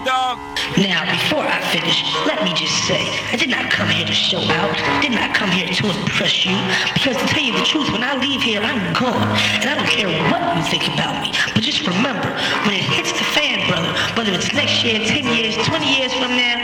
dog. Now, before I finish, let me just say, I did not come here to show out, did not come here to impress you, because to tell you the truth, when I leave here, I'm gone, and I don't care what you think about me, but just remember, when it hits the fan, brother, whether it's next year, 10 years, 20 years from now,